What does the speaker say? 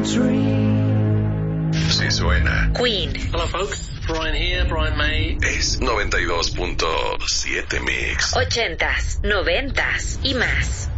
Si suena. Queen. Hello folks, Brian here, Brian May. Es 92.7 Mix. 80s, 90s y más.